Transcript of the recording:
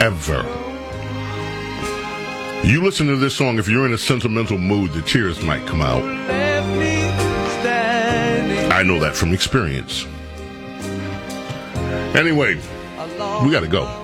ever. You listen to this song, if you're in a sentimental mood, the tears might come out. I know that from experience. Anyway, we gotta go.